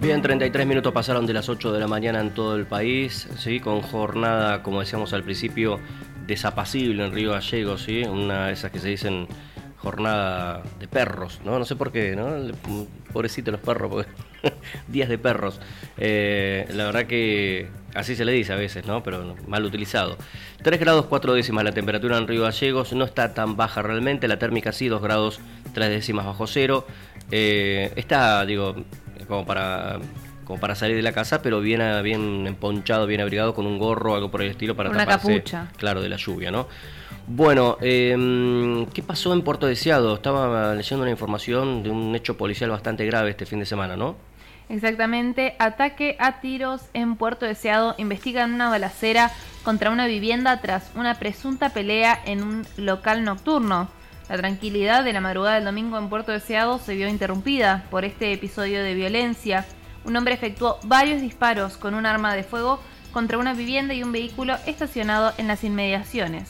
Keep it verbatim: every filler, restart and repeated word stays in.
Bien, treinta y tres minutos pasaron de las ocho de la mañana en todo el país, ¿sí? Con jornada, como decíamos al principio, desapacible en Río Gallegos, ¿sí? Una de esas que se dicen jornada de perros, ¿no? No sé por qué, ¿no? Pobrecito los perros, porque días de perros. Eh, la verdad que así se le dice a veces, ¿no? Pero mal utilizado. tres grados cuatro décimas la temperatura en Río Gallegos, no está tan baja realmente, la térmica sí, dos grados tres décimas bajo cero. Eh, está, digo, como para... como para salir de la casa, pero bien, bien emponchado, bien abrigado, con un gorro o algo por el estilo para una taparse, capucha. Claro, de la lluvia, ¿no? Bueno, eh, ¿qué pasó en Puerto Deseado? Estaba leyendo una información de un hecho policial bastante grave este fin de semana, ¿no? Exactamente, ataque a tiros en Puerto Deseado. Investigan una balacera contra una vivienda tras una presunta pelea en un local nocturno. La tranquilidad de la madrugada del domingo en Puerto Deseado se vio interrumpida por este episodio de violencia. Un hombre efectuó varios disparos con un arma de fuego contra una vivienda y un vehículo estacionado en las inmediaciones.